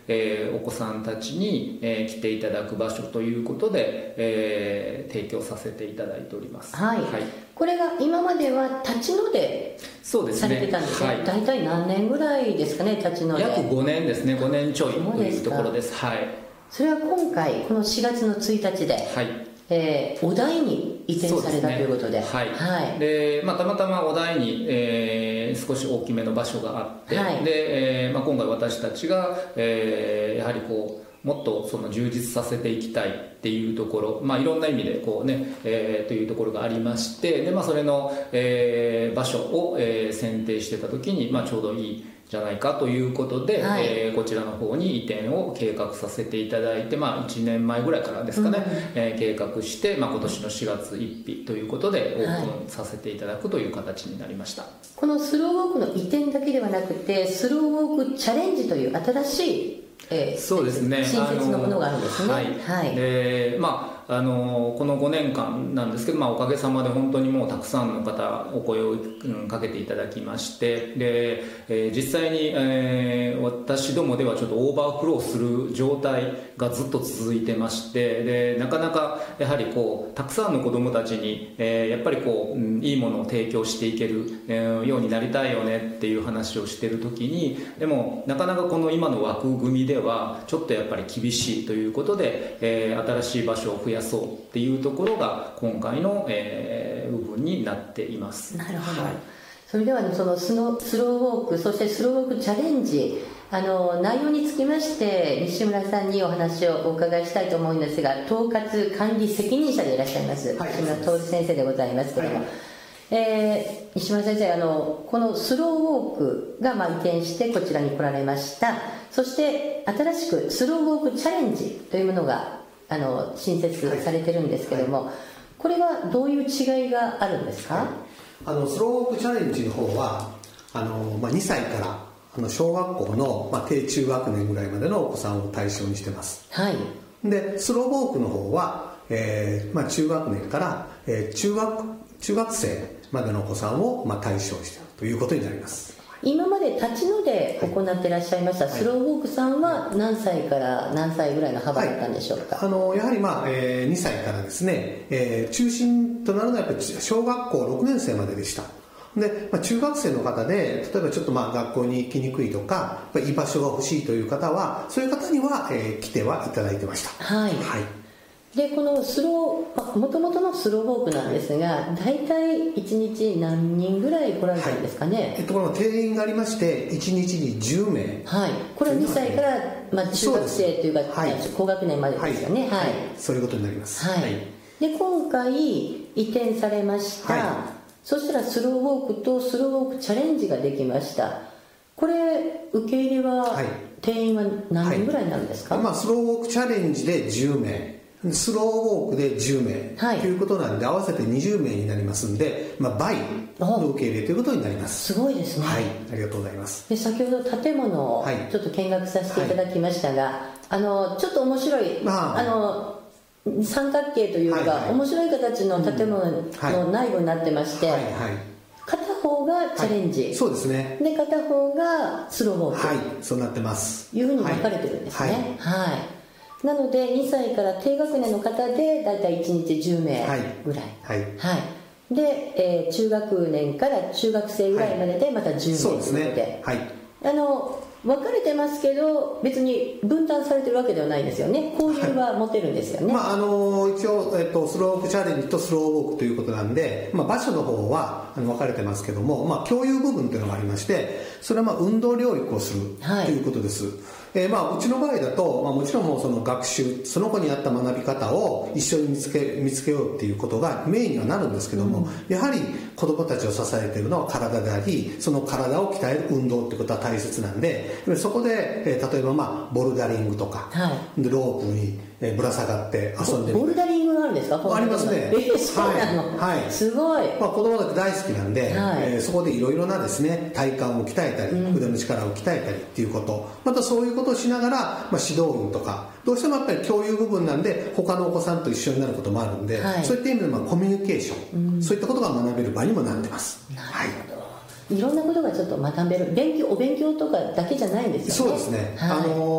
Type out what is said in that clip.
お子さんたちに、来ていただく場所ということで、提供させていただいております。 はい、これが今までは立ち野でされてたんですね。 はい、 大体何年ぐらいですかね、立ち野で。 約5年ですね。5年ちょいというところです。はい。 それは今回この4月の1日で、はい、お台に移転されたということで、 はい、はい、でたまたまお台に、少し大きめの場所があって、はい、で今回私たちが、やはりこうもっとその充実させていきたいっていうところ、いろんな意味でこうね、というところがありまして、で、それの、場所を、選定してた時に、ちょうどいいじゃないかということで、はい、こちらの方に移転を計画させていただいて、1年前ぐらいからですかね、計画して、今年の4月1日ということでオープンさせていただくという形になりました。 このスローウォークの移転だけではなくて、スローウォークチャレンジという新しいそうですね、 新設のものがあるんですね。 はい、はい、でこの5年間なんですけど、おかげさまで本当にもうたくさんの方お声を、かけていただきまして、で、実際に、私どもではちょっとオーバーフローする状態がずっと続いてまして、でなかなかやはりこうたくさんの子どもたちに、やっぱりこう、いいものを提供していける、ようになりたいよねっていう話をしている時に、でもなかなかこの今の枠組みではちょっとやっぱり厳しいということで、新しい場所を増やそうっていうところが今回の、部分になっています。 なるほど、はい、それでは、そのスローウォーク、そしてスローウォークチャレンジ、内容につきまして西村さんにお話をお伺いしたいと思うんですが、統括管理責任者でいらっしゃいます、はい、西村徹先生でございますけれども、西村先生、このスローウォークが移転してこちらに来られました。そして新しくスローウォークチャレンジというものが新設されてるんですけども、これはどういう違いがあるんですか？ スローウォークチャレンジの方は2歳から小学校の、低中学年ぐらいまでのお子さんを対象にしてます。はい、でスローウォークの方は、中学年から、中学生までのお子さんを、対象にしているということになります。 今まで立ち野で行っていらっしゃいましたスローウォークさんは何歳から何歳ぐらいの幅だったんでしょうか？ やはり、2歳からですね、中心となるのはやっぱり小学校6年生まででした。で、中学生の方で例えばちょっと学校に行きにくいとか居場所が欲しいという方は、そういう方には、来てはいただいてました。はい、はい、 でこのもともとのスローウォークなんですが、大体1日何人ぐらい来られたんですかね？ この定員がありまして、1日に10名。 はい、これは2歳から、中学生というか、高学年までですよね。はい、 そういうことになります。 はい、で今回移転されました。そしたらスローウォークとスローウォークチャレンジができました。これ受け入れは、定員は何人ぐらいになるんですか？ スローウォークチャレンジで10名、スローウォークで10名、ということなんで合わせて20名になりますんで、倍の受け入れということになります。 すごいですね。 はい、ありがとうございます。 で先ほど建物をちょっと見学させていただきましたが、ちょっと面白い、三角形というか、面白い形の建物の内部になってまして、片方がチャレンジ、 そうですね。 で片方がスローウォーク、 そうなってます。 いうふうに分かれてるんですね。なので2歳から低学年の方でだいたい1日10名ぐらい、で、中学年から中学生ぐらいまででまた10名ということで、分かれてますけど別に分担されてるわけではないですよね。交流は持てるんですよね。 一応、スローウォークチャレンジとスローウォークということなんで、場所の方は分かれてますけども、共有部分というのがありまして、それは運動療育をするということです。うちの場合だと、もちろんもうその学習、その子に合った学び方を一緒に見つけようっていうことがメインにはなるんですけども、やはり子どもたちを支えているのは体であり、その体を鍛える運動ってことは大切なんで、そこで、例えばボルダリングとか、でロープにぶら下がって遊んでる。 ボルダリングがあるんですか？ ありますね。 そうなの？すごい。 子供たち大好きなんで、そこでいろいろなですね、体幹を鍛えたり、腕の力を鍛えたりっていうこと、またそういうことをしながら、指導員とかどうしてもやっぱり共有部分なんで他のお子さんと一緒になることもあるんで、そういった意味でコミュニケーション、そういったことが学べる場にもなってます。 なるほど。いろんなことがちょっと学べる、お勉強とかだけじゃないんですよね。 そうですね。